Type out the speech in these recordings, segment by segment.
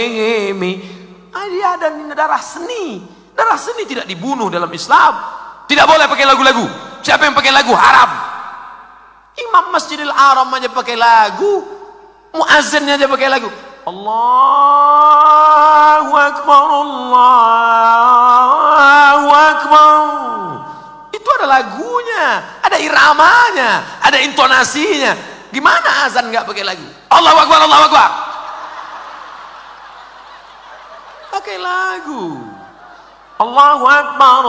Dia ada darah seni. Darah seni tidak dibunuh dalam Islam. Tidak boleh pakai lagu-lagu. Siapa yang pakai lagu haram. Imam Masjidil Haram aja pakai lagu, muazzinnya aja pakai lagu. Allahu Akbar, Allahu Akbar. Itu ada lagunya, ada iramanya, ada intonasinya. Gimana azan nggak pakai lagu? Allahu Akbar, Allahu Akbar. Pakai lagu. Allahu Akbar,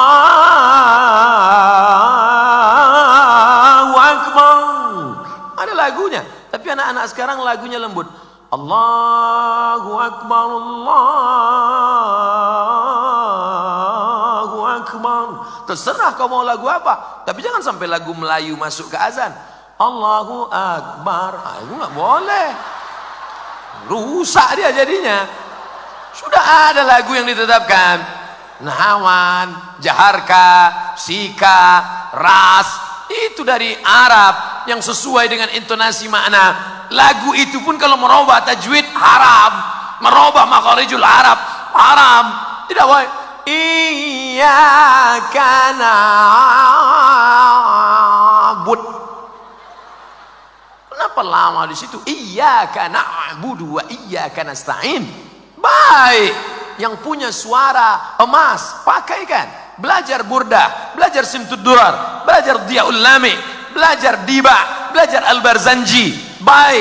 Allahu Akbar. Ada lagunya. Tapi anak-anak sekarang lagunya lembut. Allahu Akbar, Allahu Akbar. Terserah kau mau lagu apa. Tapi jangan sampai lagu Melayu masuk ke azan. Allahu Akbar. Itu nggak boleh. Rusak dia jadinya. Sudah ada lagu yang ditetapkan. Nahawan, jaharka, sika, ras. Itu dari Arab yang sesuai dengan intonasi makna. Lagu itu pun kalau merubah tajwid haram, merubah makharijul Arab haram. Tidak boleh. Iyyaka na'bud. Kenapa lama di situ? Iyyaka na'budu wa iyyaka nasta'in. Baik. Yang punya suara emas, pakaikan. Belajar burdah, belajar simtud durar, belajar diyaul lami, belajar diba, belajar al-barzanji. Baik.